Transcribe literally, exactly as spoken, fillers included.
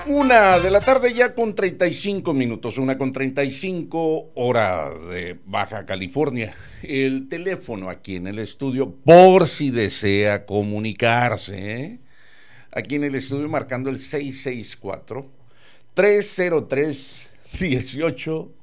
Una de la tarde ya con treinta y cinco minutos, una con treinta y cinco hora de Baja California. El teléfono aquí en el estudio, por si desea comunicarse, ¿eh? Aquí en el estudio marcando el seis seis cuatro, tres cero tres, uno ocho